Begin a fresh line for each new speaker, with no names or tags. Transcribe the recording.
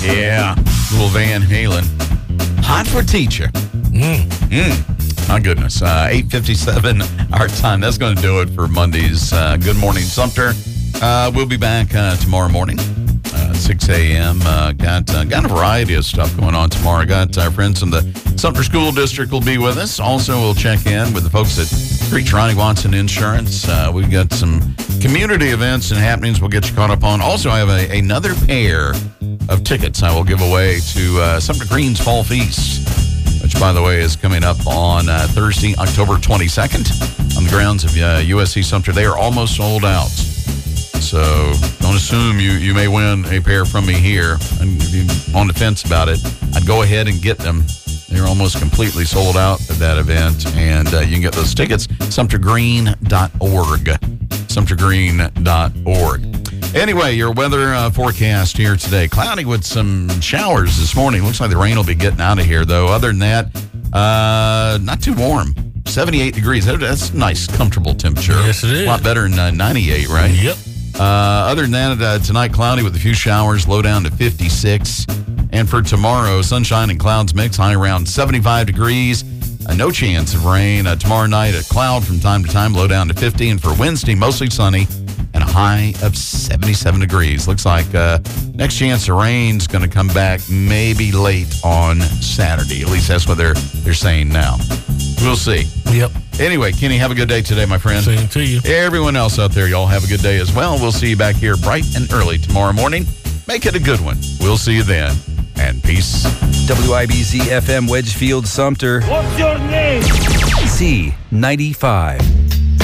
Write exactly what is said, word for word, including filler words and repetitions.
Yeah, little Van Halen. Hot for Teacher.
Mm.
Mm. My goodness. Uh, eight fifty-seven our time. That's going to do it for Monday's uh, Good Morning Sumter. Uh, we'll be back uh, tomorrow morning, uh, six a.m. Uh, got uh, got a variety of stuff going on tomorrow. Got our friends in the Sumter School District will be with us. Also, we'll check in with the folks at Creech Ronnie Watson Insurance. Uh, we've got some community events and happenings we'll get you caught up on. Also, I have a, another pair of tickets I will give away to uh, Sumter Green's Fall Feast, which, by the way, is coming up on uh, Thursday, October twenty-second, on the grounds of uh, U S C Sumter. They are almost sold out. So don't assume you, you may win a pair from me here. And if you're on the fence about it, I'd go ahead and get them. They're almost completely sold out at that event. And uh, you can get those tickets, sumter green dot org. sumter green dot org. Anyway, your weather uh, forecast here today. Cloudy with some showers this morning. Looks like the rain will be getting out of here, though. Other than that, uh, not too warm. seventy-eight degrees. That's a nice, comfortable temperature.
Yes, it is.
A lot better than uh, ninety-eight, right?
Yep.
Uh, other than that, uh, tonight cloudy with a few showers, low down to fifty-six. And for tomorrow, sunshine and clouds mix, high around seventy-five degrees. Uh, no chance of rain. Uh, tomorrow night, a cloud from time to time, low down to fifty. And for Wednesday, mostly sunny and a high of seventy-seven degrees. Looks like uh, next chance of rain's going to come back maybe late on Saturday. At least that's what they're they're saying now. We'll see.
Yep.
Anyway, Kenny, have a good day today, my friend.
Same to you.
Everyone else out there, y'all have a good day as well. We'll see you back here bright and early tomorrow morning. Make it a good one. We'll see you then. And peace.
W I B C F M Wedgefield Sumter.
What's your name?
C ninety-five.